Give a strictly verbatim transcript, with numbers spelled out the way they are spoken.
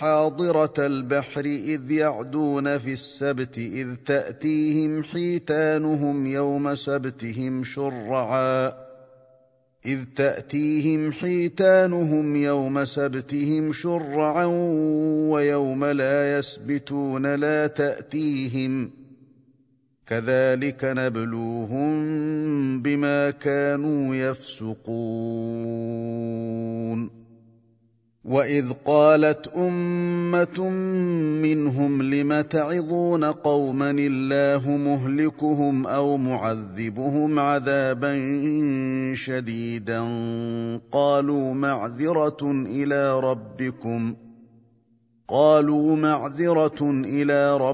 حاضرة البحر إذ يعدون في السبت إذ تأتيهم حيتانهم يوم سبتهم شرعا إذ تأتيهم حيتانهم يوم سبتهم شرعا ويوم لا يسبتون لا تأتيهم كذلك نبلوهم بما كانوا يفسقون وإذ قالت أمة منهم لم تعظون قوما الله مهلكهم أو معذبهم عذابا شديدا قالوا معذرة إلى ربكم قالوا معذرة إلى ربكم